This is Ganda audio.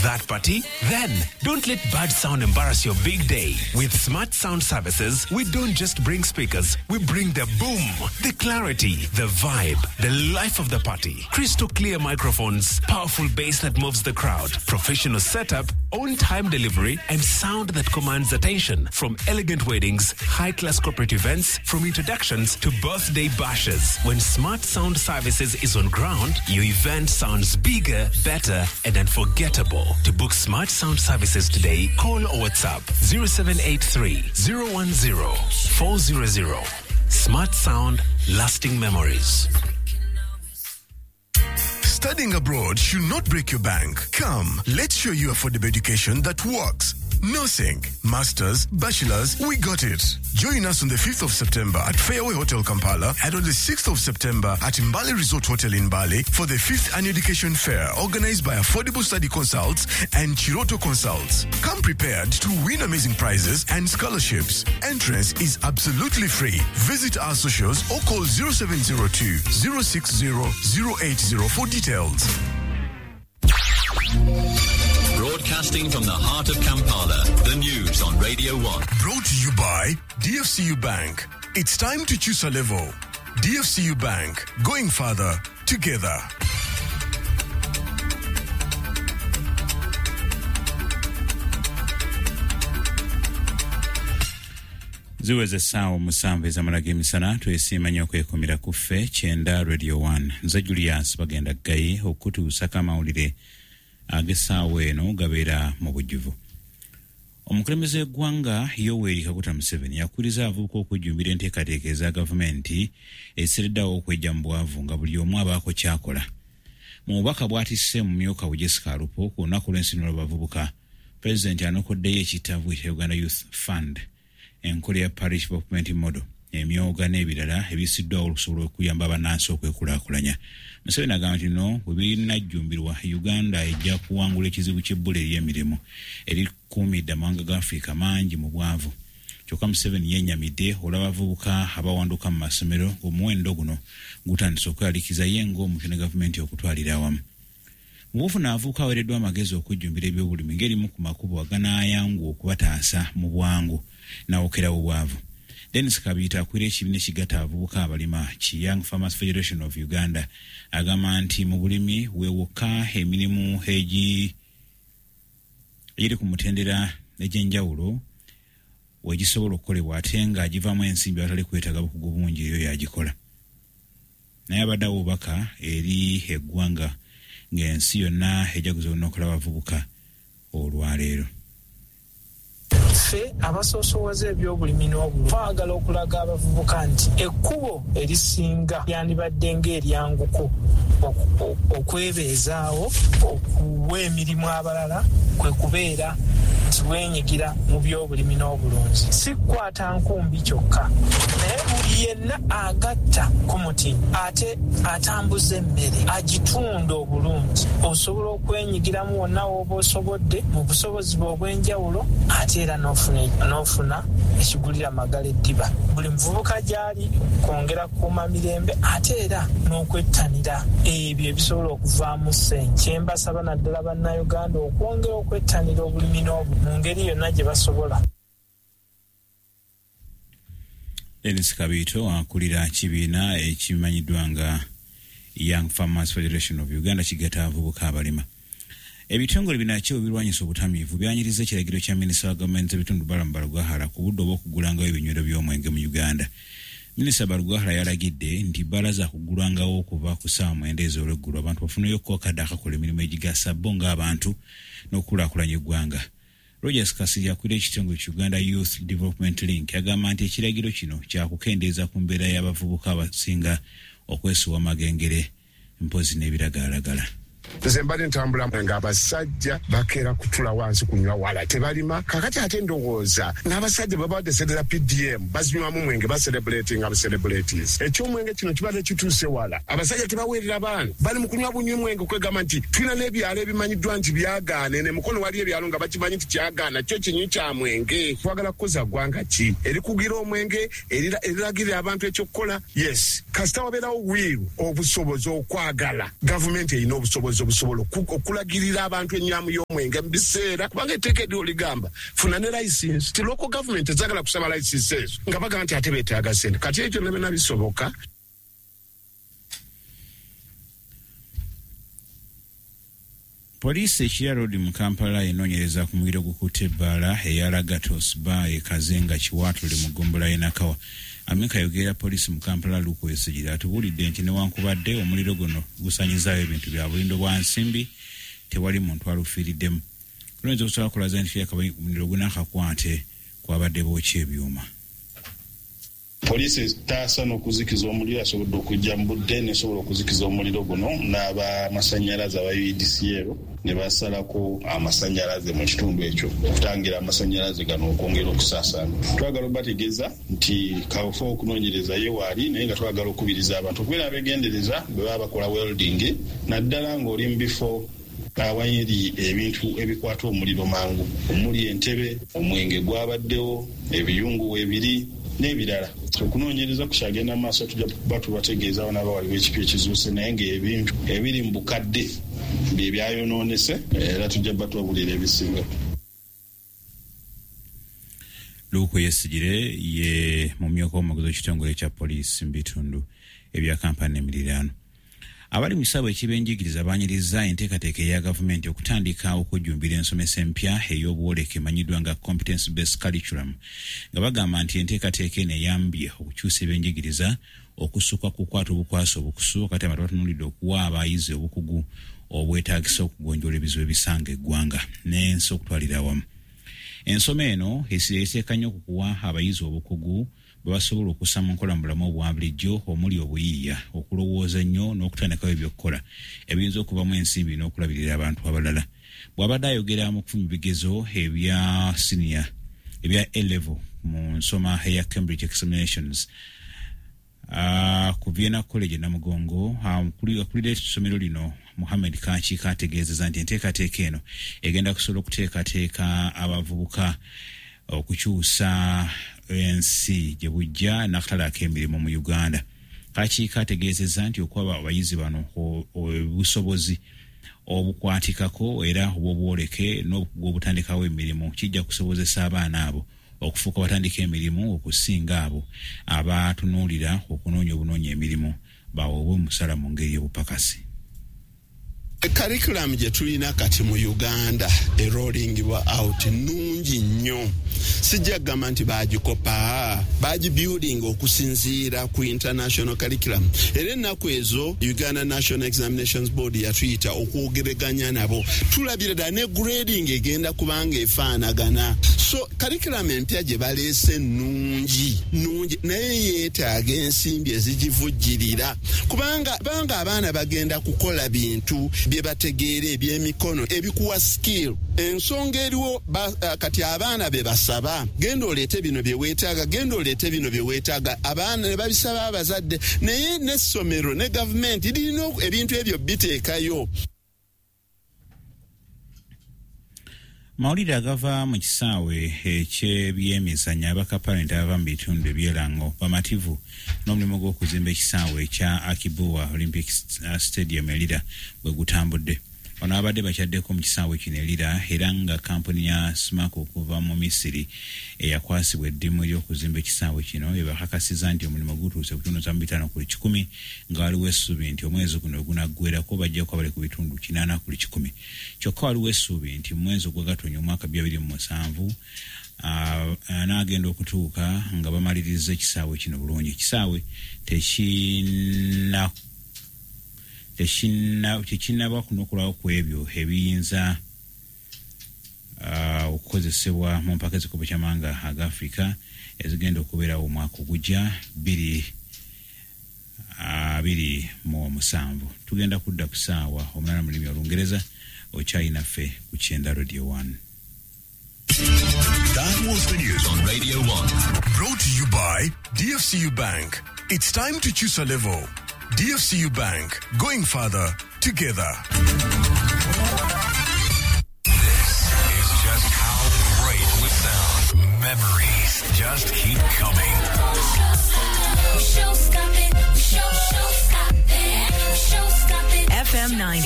that party? Then don't let bad sound embarrass your big day. With Smart Sound Services, we don't just bring speakers, we bring the boom, the clarity, the vibe, the life of the party. Crystal clear microphones, powerful bass that moves the crowd, professional setup, on-time delivery, and sound that commands attention. From elegant weddings, high-class corporate events, from introductions to birthday bashes. When Smart Sound Services is on ground, your event sounds bigger, better, and unforgettable. To book Smart Sound Services today, call or WhatsApp 0783 010 400. Smart Sound, lasting memories. Studying abroad should not break your bank. Come, let's show you affordable education that works. Nursing, Masters, Bachelors, we got it. Join us on the 5th of September at Fairway Hotel Kampala and on the 6th of September at Mbale Resort Hotel in Mbale for the 5th Annual Education Fair organized by Affordable Study Consults and Chiroto Consults. Come prepared to win amazing prizes and scholarships. Entrance is absolutely free. Visit our socials or call 0702 060 080 for details. Broadcasting from the heart of Kampala, the news on Radio 1. Brought to you by DFCU Bank. It's time to choose a level. DFCU Bank, going further together. Ziweze sawa musanvu ez'amalaga emisana twesimanya okwekomera ku ffe kyenda Radio 1 nze Julius bagenda gayi okutuusako amawulire ag'essaawa eno gabeera mu bujjuvu. Omukulembeze w'eggwanga Yoweri Kaguta Museveni yakuriza abavubuka okujjumbira enteekateeka eza gavumenti ezisereddawo okwejja mu bwavu nga buli omu abaako kyakola. Mu bubaka bw'atisse mu myuka bu Jessica Alupo ku lunaku lw'ensinula lw'abavubuka, Pulezidenti anokoddeyo ekitabu ekya Uganda Youth Fund, enkola ya Parish Development Model, emyoga n'ebirala ebisiddwawo okusobola okuyamba bannansi okwekulaakulanya. Museveni agamba nti no bwe birinajjumbirwa Uganda ejja kuwangula ekizibu ky'ebbula ery'emirimu erikuumidde amawanga ga Afrika mangi mu bwavu. Kyokka Museveni yennyamidde olw'abavubuka abawanduka mu masomero ng'omuwendo guno gutandise okweyalikiza ye ng'omuntu ne gavumenti okutwalira awamu. Mu bufuna abavubuka aweereddwa amagezi okujjumbira ebyobulimi ng'erimu ku makubo aganaayangu okubataasa mu bwangu n'awokerawo obwavu. Dennis Kabita akwira ekibiina ekigatta abavubuka abalima ki Young Farmers Federation of Uganda agamba nti mu bulimi weewokka emirimu egiri ku mutendera egy'enjawulo wegisobola okukolebwa ate nga agivaamu ensimbi abatali kwetaaga bukugu bungi eyo yagikola. Naye abadde abubaka eri eggwanga ng'ensi yonna ejaguza onokola abavubuka olwaleero. Ffe abasoosowaza ebyobulimi n'obulimi twagala okulaga abavubuka nti ekkubo erisinga lyandibadde ng'eryanguko okwebeezaawo okuwa emirimu abalala kwe kubeera nti wenyigira mu byobulimi n'obulunzi. Si kukwata nkumbi kyokka, naye buli yenna agatta ku muti ate atambuza emmere agitunda obulungi osobola okwenyigiramu wonna w'oba osobodde mu busobozi bwe obw'enjawulo ate era n'ofuna ekigulira magala eddiba. Buli muvubuka gy'ali kwongera kukuuma mirembe ate era n'okwettanira ebyo ebisobola okuvaamu ssente. Kye mbasaba naddala bannayuganda okwongera okwettanira obulimi n'obulimi mu ngeri yonna gye basobola. Dennis Kabito akulira kibiina ekimanyiddwa nga Young Farmers Federation of Uganda kigatta abavubuka abalima. Ebitongole binakyo birwanyisa obutamiivu byanyiriza ekiragiro kya minisita wa gavumenti z'ebitundu Balamu Balugahara ku budde obw'okugulangawo ebinywero by'omwenge mu Uganda. Minisita Balugahara yalagidde nti bbala za kugulangawo okuva ku ssaawa 9 ez'olweggulo abantu bafuneyo okukadde akakola emirimu egigasa bo ng'abantu n'okukulaakulanya eggwanga. Rogers Kasiri akwira ekitongole ki Uganda Youth Development Link yagamba nti ekiragiro kino kyakukendeeza ku mbeera y'abavubuka abasinga okwesuwa amagengere mpozi n'ebiragalalagala. Nze mbadde ntambula ng'abasajja bakeera kutula wansi kunywa wala tebalima kakati ate ndowooza n'abasajja baba badeserera PDM bazinywamu mwenge baselebrating abacelebrities ekyomwenge kino kibadde kituuse wala abasajja tebaweerera baana bali mu kunywa bunywi mwenge okwegamba nti tulina n'ebyalo ebimanyiddwa nti byagaana ne mukono wali ebyalo nga bakimanyi nti kyagaana kyo kinywi kya mwenge. Twagala kukoza ggwanga ki erikugira omwenge eriragirira abantu ekyokukola? Yes, kasita wabeerawo wiiru obusobozi okwagala gavumenti erina obusobozi obushobozi obusobola okulagirira abantu ennywamu y'omwenge mu biseera kubanga etteeka eryo ligamba funa ne license ti local government ezagala kusaba license ezo nga bagamba nti ate beetaaga ssente kati ekyo ne bena bisoboka. Poliisi ekira road mu Kampala enoonyereza ku muliro gukutte ebbaala eya Lagatos Bar e Kazenga Kiwatule mu Gombola y'Enakawa. Ameka yogera poliisi mu Kampala Luku Esejira atubulidde nti newankubadde omuliro guno gusanyizaayo ebintu bya bulindo bwa nsimbi tewali muntu alufiiriddemu. Kulowooza okusobola kulaza nti omuliro gunaakakwate kwabadde bookya ebyuma. Poliisi etaasa n'okuzikiza omuliro asobodde okujja mu budde nesobola okuzikiza omuliro guno n'abamasanyalaze aba UEDCL ne basalako amasanyalaze mu kitundu ekyo okutangira amasanyalaze gano okwongera okusaasaana. Twagala obategeeza nti kaweefube okunoonyereza ye waali naye nga twagala okubiriza abantu okubeera abeegendereza bwe baba bakola welding naddala ng'oli mu bifo awayiri ebintu ebikwata omuliro mangu omuli entebe omwenge gwabaddewo ebiyungu ebiri n'ebirala. Okunoonyereza kukyagenda maaso tujja kuba tubategeeza abaana bawaliwo ekipya ekizuuse naye ng'ebintu ebiri mu bukadde bye byayonoonese era tujja kuba tubabulira ebisinga. Luuku Yesigire ye mumyuka w'omugozi w'ekitongole kya poliisi mu bitundu ebya Kampala n'emiriraano. Abali mu kisaawe ekibenjigiriza baanyiriza enteekateeka eya gavumenti okutandika okujjumbira ensomesa empya ey'obuwoleke emanyiddwa nga competence based curriculum nga bagamba nti enteekateeka eno eyambye okukyusa ebyenjigiriza okusukka kukwata obukwasi obukusu kati abantu batunulidde okuwa abayizi obukugu obwetaagisa okugonjoola ebizibu ebisanga eggwanga n'ensi okutwalira awamu. Ensoma eno eteeka nnyo okukuwa abayizi obukugu bwe basobola okussa mu nkola mu bulamu obwa bulijjo omuli obuyiiya okulowooza ennyo n'okutandikawo ebyokukola ebiyinza okubamu ensimbi n'okulabirira abantu abalala. Bw'abadde ayogera mu kufuna ebigezo ebya senior ebya A-level mu nsoma eya Cambridge examinations ku Vienna College Namugongo akulira essomero lino Muhammad Kachi kategeezeza nti enteekateeka eno egenda kusobola okuteekateeka abavubuka okukyusa ensi gye bujja n'akatale ak'emirimu mu Uganda. Kachi kategeezeza nti okuwa abayizi bano obusobozi obukwatikako era obw'obuwoleke n'obutandikawo emirimu kijja kusobozesa abaana abo okufuuka batandika emirimu okusinga abo abatunuulira okunoonya obunoonya emirimu baweebwe omusala mu ngeri y'obupakasi. Curriculum gye tulina kati mu Uganda erollingibwa out nungi nnyo. Sijja kugamba nti baagikopa baagibuilding okusinziira ku international curriculum. Era ennaku ezo Uganda National Examinations Board yatuyita okwogeraganya nabo tulabira ddala ne grading egenda kubanga efaanagana. So curriculum empya gye baleese nungi naye yeetaaga ensimbi ezigivujjirira kubanga abaana bagenda kukola bintu bye bategeera ebyemikono ebikuwa skill. Ensonga eriwo kati abaana be basaba genda oleete bino bye weetaaga genda oleete bino bye weetaaga abaana ne babisaba abazadde naye n'essomero ne gavumenti lirina ebintu ebyo biteekayo. Mawulire agava mu kisaawe eky'ebyemizannyo abakaparenti abava mu bitundu ebyerango bamativu n'omulimu gw'okuzimba ekisaawe ekya Akibuwa Olympic Stadium Elira bwe gutambudde. Ono abadde bakyaddeko mu kisaawe kino Elira era nga kampuni ya Smaco okuva mu Misiri eyakwasibwa eddimu ery'okuzimba ekisaawe kino ebakakasiza nti omulimu gutuuse ku bitundu 5/100 nga waliwo essuubi nti omwezi guno ogunaggweerako bajja kuba bali ku bitundu 8/100. Kyokka waliwo essuubi nti mu mwezi ogwa Gatonnya omwaka 2007 n'agenda okutuuka nga bamaliriza ekisaawe kino bulungi. Ekisaawe tekinnaba kunokolwawo ku ebyo ebiyinza okukozesebwa mu mpaka z'ekikopo ky'amawanga aga Africa ezigenda okubeerawo omwaka ogujja 2027. Tugenda kudda ku ssaawa 8 mu lulimi Olungereza okyayinaffe ku Kyenda Radio 1. That was the news on Radio 1. Brought to you by DFCU Bank. It's time to choose a level. DFCU Bank, going further together. This is just how great we sound. Memories just keep coming. FM 90.